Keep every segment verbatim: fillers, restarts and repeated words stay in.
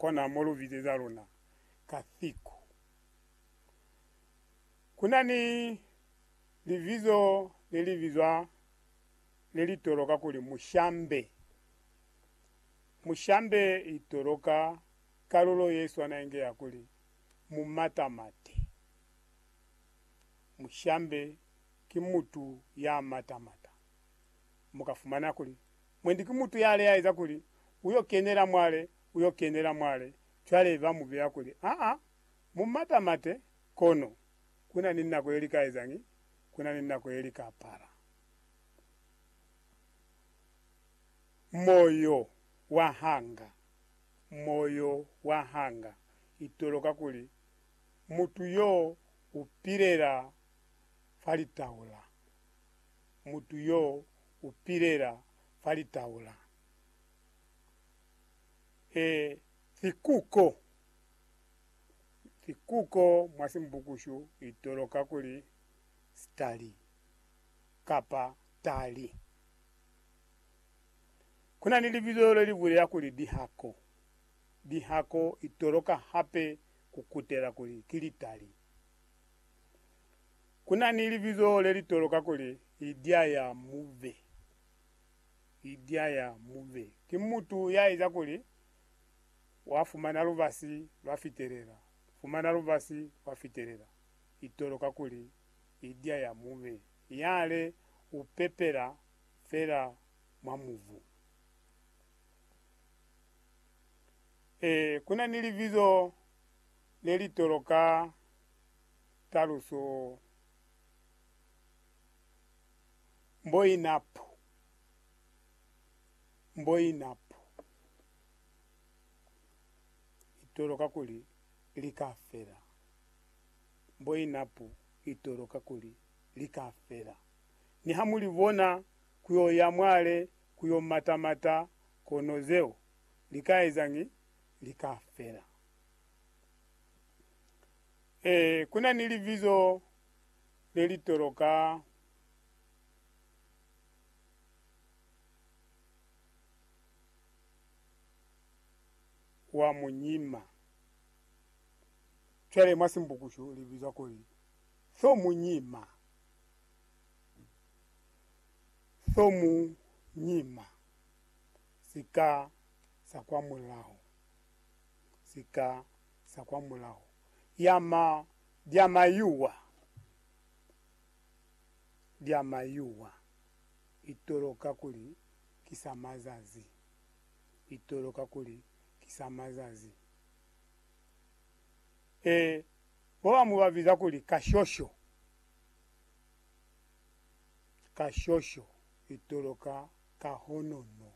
kona molu videza luna kathiku. Kuna ni livizo lilivizwa lilitoroka kuli mushambe. Mushambe itoroka kalulo Yesu anaingia kuli mumatamate. Mushambe kimutu ya matamata. Mukafumana kuli. Mwendi kimutu yale ya iza kuli. Uyo kenera mwale, uyo kenera mwale. Chwale iva muvea kuli. Aa, mumatamate kono. Kuna nina kuelika izangi. Kuna nina kuelika para. Moyo wahanga. Moyo wahanga. Itoroka kuli. Mutu yo upirera falitaula. Mutu yo upirera falitaula. E thikuko. Thikuko mwasimbukushu itoroka kuli stali. Kapa tali. Kuna nilivizolo livulea kuli dihako. Dihako itoroka hape kukutera kuli kilitali. Kuna nilivizolo litoroka kuli idia ya muve. Idia ya muve. Kimutu ya iza kuli wafumana luvasi wafiterera. Fumana luvasi wafiterera. Itoroka kuli idia ya muve. Yale upepera fera mamuvu. E, kuna nilivizo lelitoroka taluso mboi napu. Mboi napu. Itoroka kuli likafera. Mboi napu itoroka kuli likafera. Ni hamuli vona kuyo ya mwale, kuyo matamata, konozeo. Likaezangi likafera. E, kuna nilivizo lelitoroka wa munyima. Chale masimbukushu livizo kuli. So munyima. So munyima. Sika sakwa mulao. Sika sakwa mulao. Yama diamayuwa. Diamayuwa. Itoroka kuli kisamazazi. Itoroka kuli kisamazazi. E, bowa muwaviza kuli kashosho. Kashosho. Itoroka kahonono.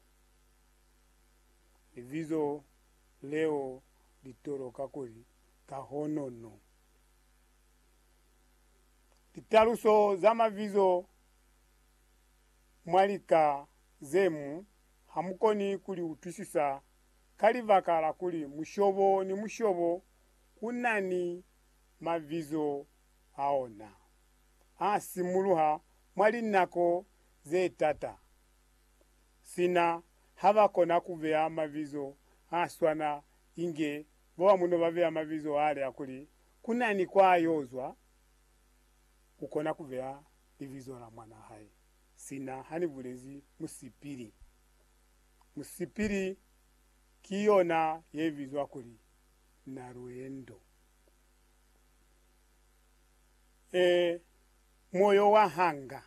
Ivizo leo litoroka kuli kahonono. Titaluso zama vizo mwalika zemu hamukoni kuli utwisisa kalivakala kuli mushobo ni mushobo kunani mavizo aona. Asimuluha mwali nako ze tata. Sina hava kona kuvea mavizo aswana inge bowa muno bavea mavizo hale akuli kunani kwa yozwa ukona kuvea livizo la mwana hai. Sina hani vulezi musipiri. Musipiri kiona yevizo akuli na ruendo. E, moyo wahanga.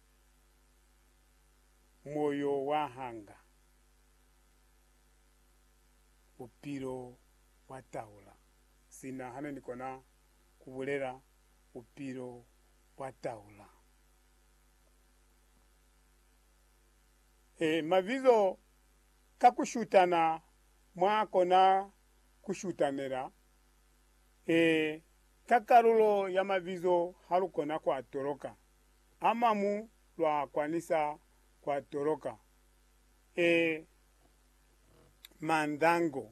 Moyo wahanga. Upiro wataula. Sina hana nikona kubulera upiro wataula. E, mavizo kakushutana mwakona kushutanera. E, kakarulo ya mavizo halukona kwa toroka. Amamu lwa kwanisa kwa toroka. E, mandango.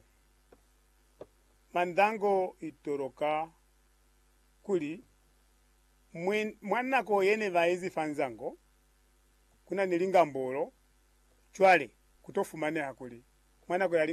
Mandango itoroka kuli. Mwanako yene vaizi fanzango. Kuna nilinga mbolo. Chwale kutofumane hakuli. Mwanako yali